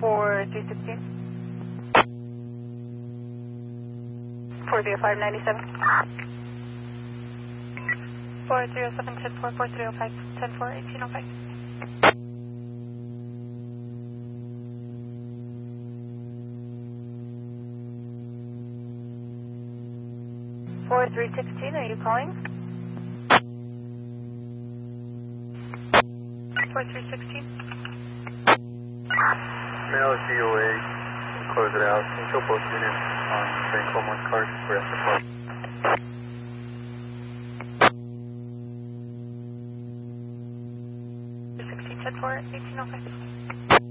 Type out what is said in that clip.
4316. 40597. 4307 10-4, 4305 10-4, 1805. 4316, are you calling? 4316. Mail GOA, close it out. Until both units on train Coleman's card for after park. 16 10-4, 1805.